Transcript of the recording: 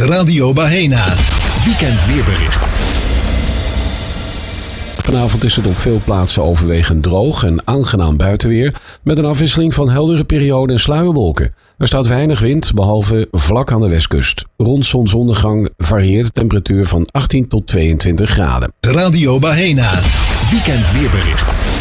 Radio Bahena. Weekend weerbericht. Vanavond is het op veel plaatsen overwegend droog en aangenaam buitenweer, met een afwisseling van heldere perioden en sluierwolken. Er staat weinig wind, behalve vlak aan de westkust. Rond zonsondergang varieert de temperatuur van 18 tot 22 graden. Radio Bahena. Weekend weerbericht.